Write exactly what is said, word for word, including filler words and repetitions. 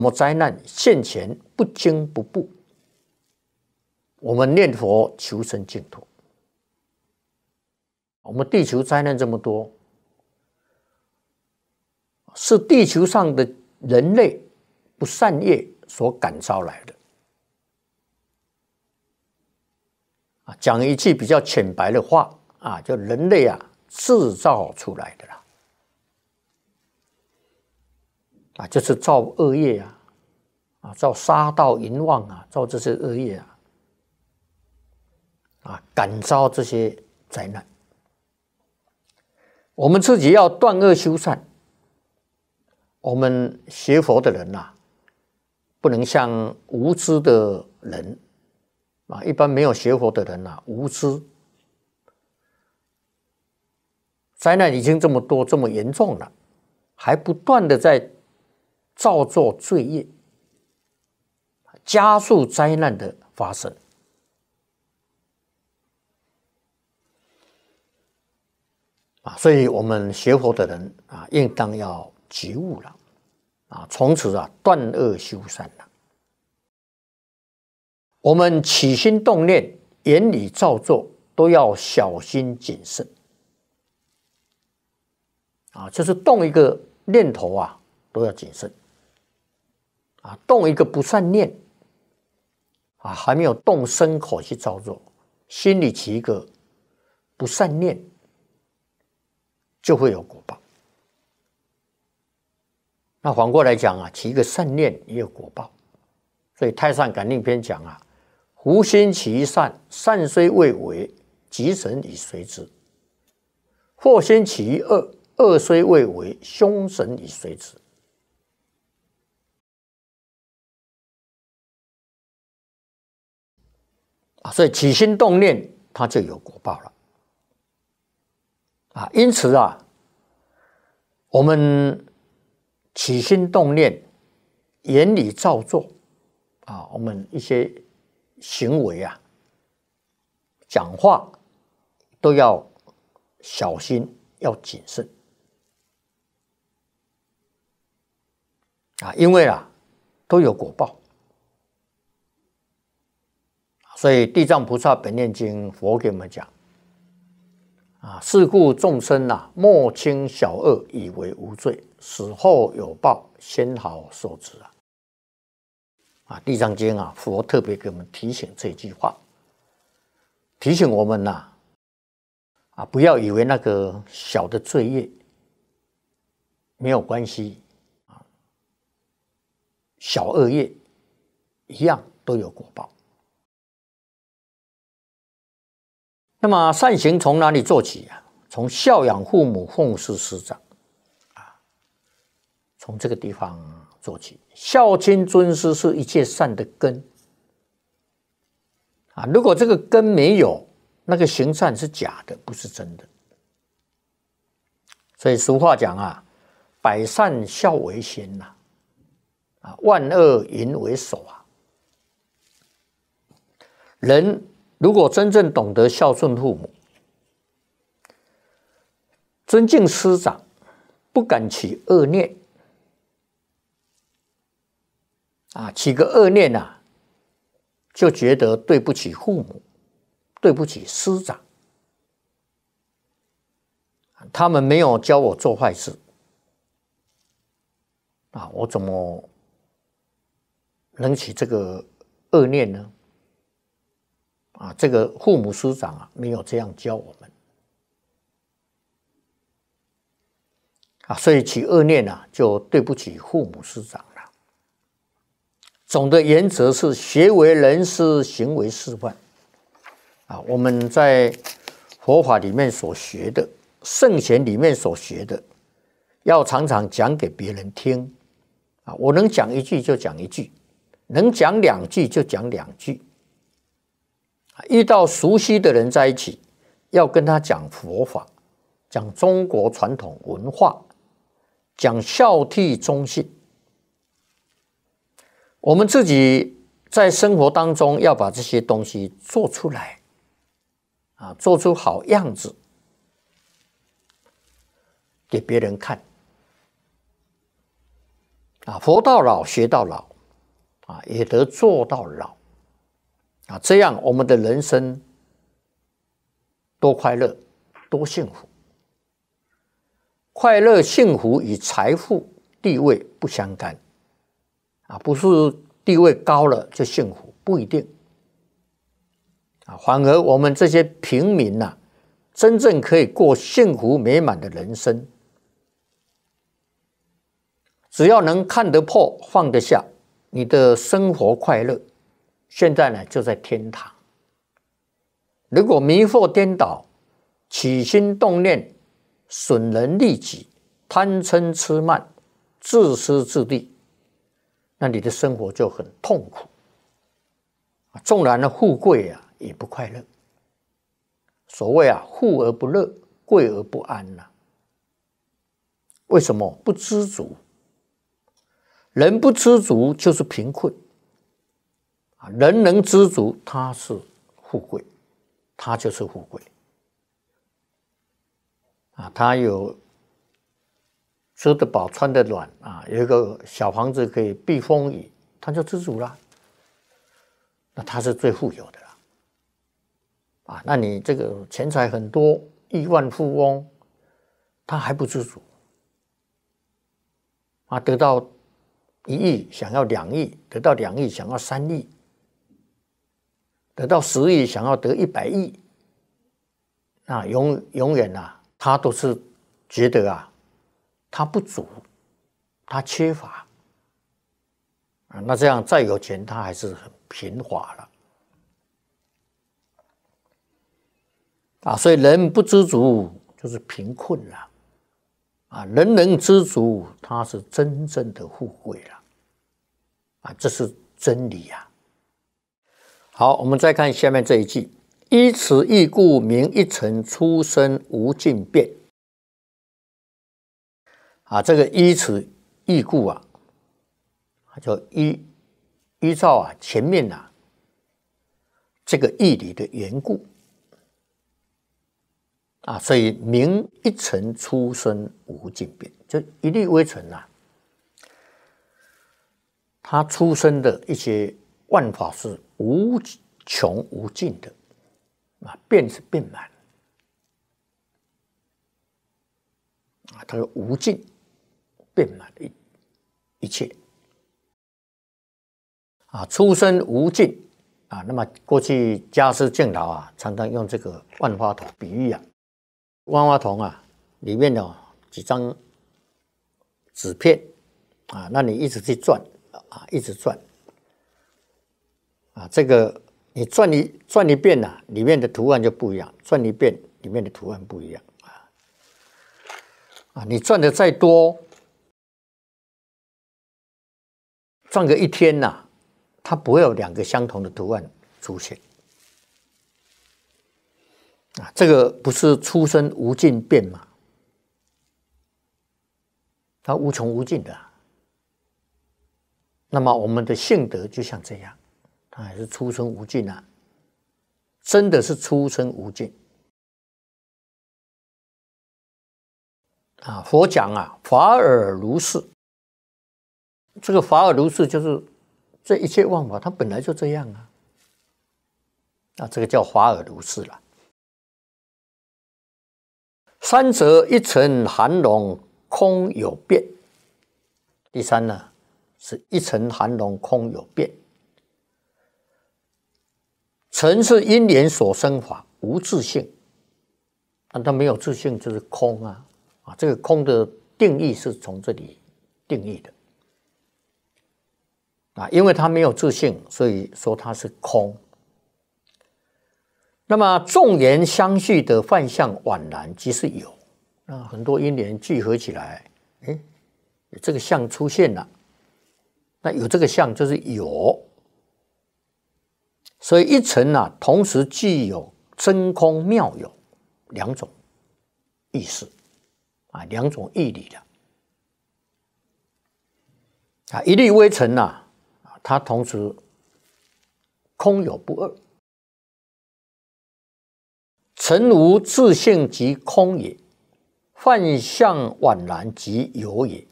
么灾难现前不惊不怖，我们念佛求生净土。我们地球灾难这么多，是地球上的人类不善业所感召来的。啊，讲一句比较浅白的话啊，就人类啊制造出来的啦。啊，就是造恶业啊，啊，造杀盗淫妄啊，造这些恶业啊，啊，感召这些灾难。我们自己要断恶修善。我们学佛的人呐、啊，不能像无知的人啊，一般没有学佛的人呐、啊，无知，灾难已经这么多、这么严重了，还不断的在造作罪业，加速灾难的发生。啊，所以我们学佛的人啊，应当要觉悟了，啊，从此啊断恶修善了。我们起心动念、言语造作都要小心谨慎。啊，就是动一个念头啊，都要谨慎。啊，动一个不善念，啊，还没有动身口去造作，心里起一个不善念，就会有果报。那反过来讲啊，起一个善念也有果报。所以《太上感应篇》讲啊，福心起一善，善虽未为，吉神已随之；祸心起一恶，恶虽未为，凶神已随之。啊，所以起心动念，它就有果报了。啊，因此啊，我们起心动念、言语造作啊，我们一些行为啊、讲话都要小心，要谨慎啊，因为啊都有果报。所以《地藏菩萨本愿经》佛给我们讲啊，是故众生啊，莫轻小恶，以为无罪，死后有报，先好受之啊。啊，《地藏经》啊，佛特别给我们提醒这句话，提醒我们呐、啊，啊，不要以为那个小的罪业没有关系啊，小恶业一样都有果报。那么善行从哪里做起啊？从孝养父母、奉事师长啊，从这个地方做起。孝亲尊师是一切善的根啊。如果这个根没有，那个行善是假的，不是真的。所以俗话讲啊，百善孝为先呐、啊，啊，万恶淫为首啊。人如果真正懂得孝顺父母，尊敬师长，不敢起恶念啊，起个恶念啊，就觉得对不起父母，对不起师长，他们没有教我做坏事啊，我怎么能起这个恶念呢？啊，这个父母师长啊，没有这样教我们啊，所以起恶念啊，就对不起父母师长了。总的原则是学为人师，行为示范啊。我们在佛法里面所学的，圣贤里面所学的，要常常讲给别人听啊。我能讲一句就讲一句，能讲两句就讲两句。遇到熟悉的人在一起，要跟他讲佛法，讲中国传统文化，讲孝悌忠信。我们自己在生活当中要把这些东西做出来啊，做出好样子给别人看啊，活到老学到老，啊，也得做到老，啊，这样我们的人生多快乐，多幸福。快乐、幸福与财富、地位不相干，啊，不是地位高了就幸福，不一定。啊，反而我们这些平民呐、啊，真正可以过幸福美满的人生。只要能看得破、放得下，你的生活快乐，现在呢就在天堂。如果迷惑颠倒，起心动念损人利己，贪嗔痴慢，自私自利，那你的生活就很痛苦。纵然的富贵啊，也不快乐。所谓啊，富而不乐，贵而不安呐、啊。为什么？不知足。人不知足就是贫困，人能知足，他是富贵，他就是富贵。啊，他有吃得饱穿得暖啊，有一个小房子可以避风雨，他就知足了。那他是最富有的了。啊，那你这个钱财很多，亿万富翁，他还不知足。啊，得到一亿想要两亿，得到两亿想要三亿，得到十亿想要得一百亿，那永永远啊，他都是觉得啊，他不足，他缺乏啊，那这样再有钱，他还是很贫乏了啊。所以人不知足就是贫困了。啊，人能知足，他是真正的富贵了，啊，这是真理呀、啊。好，我们再看下面这一句：依此义故，名一尘出生无尽变。啊，这个依此义故啊，就依依照啊前面啊这个义理的缘故。啊，所以名一尘出生无尽变，就一粒微尘啊，它出生的一些万法是无穷无尽的，啊，变是变满，啊，它是无尽变满一一切，啊，出生无尽啊。那么过去家师敬老啊，常常用这个万花筒比喻啊。万花筒啊，里面有几张纸片啊，那你一直去转啊，一直转啊，这个你转一转一遍啊，里面的图案就不一样；转一遍，里面的图案不一样啊。啊，你转的再多，转个一天呐、啊，它不会有两个相同的图案出现。啊，这个不是出生无尽变吗？它无穷无尽的、啊。那么我们的性德就像这样，它还是出生无尽啊，真的是出生无尽。啊，佛讲啊，法尔如是。这个法尔如是就是这一切万法，它本来就这样啊。啊，这个叫法尔如是了。三则一尘含容空有变。第三呢，是一尘含容空有变。尘是因缘所生法，无自性。那它没有自性就是空啊！啊，这个空的定义是从这里定义的啊，因为它没有自性，所以说它是空。那么众缘相续的幻象宛然即是有，那很多因缘聚合起来，哎，这个相出现了，那有这个相就是有，所以一尘啊，同时具有真空妙有两种意思啊，两种义理的啊，一粒微尘呐，它同时空有不二。尘无自性即空也，幻象宛然即有也。